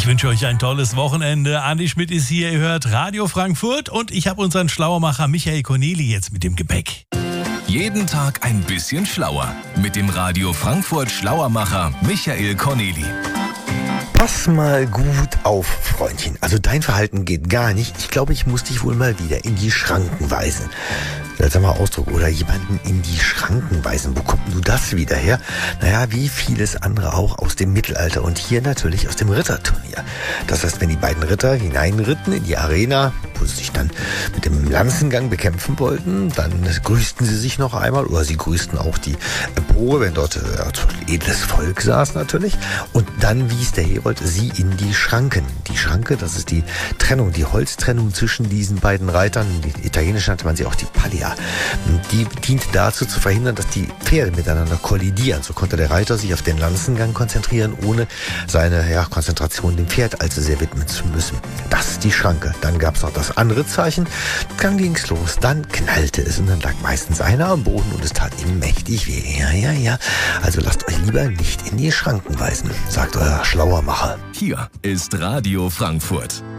wünsche euch ein tolles Wochenende. Andi Schmidt ist hier, ihr hört Radio Frankfurt und ich habe unseren Schlauermacher Michael Corneli jetzt mit dem Gepäck. Jeden Tag ein bisschen schlauer mit dem Radio Frankfurt Schlauermacher Michael Corneli. Pass mal gut auf, Freundchen. Also dein Verhalten geht gar nicht. Ich glaube, ich muss dich wohl mal wieder in die Schranken weisen. Seltsamer Ausdruck, oder jemanden in die Schranken weisen. Wo kommt du das wieder her? Naja, wie vieles andere auch aus dem Mittelalter und hier natürlich aus dem Ritterturnier. Das heißt, wenn die beiden Ritter hineinritten in die Arena, wo sie sich dann mit dem Lanzengang bekämpfen wollten, dann grüßten sie sich noch einmal oder sie grüßten auch die Empore, wenn dort edles Volk saß natürlich. Und dann wies der Herold sie in die Schranken. Die Schranke, das ist die Trennung, die Holztrennung zwischen diesen beiden Reitern. In Italienisch nannte man sie auch die Pallia. Die dient dazu zu verhindern, dass die Pferde miteinander kollidieren. So konnte der Reiter sich auf den Lanzengang konzentrieren, ohne seine Konzentration dem Pferd allzu sehr widmen zu müssen. Das ist die Schranke. Dann gab es noch das andere Zeichen. Dann ging's los. Dann knallte es und dann lag meistens einer am Boden und es tat ihm mächtig weh. Ja. Also lasst euch lieber nicht in die Schranken weisen, sagt euer Schlauermacher. Hier ist Radio Frankfurt.